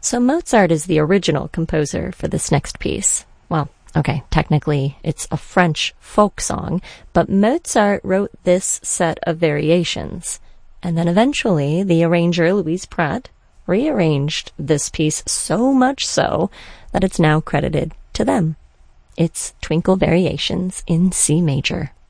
So Mozart is the original composer for this next piece. Well, okay, technically it's a French folk song, but Mozart wrote this set of variations. And then eventually the arranger Louise Pratt rearranged this piece so much so that it's now credited to them. It's Twinkle Variations in C major.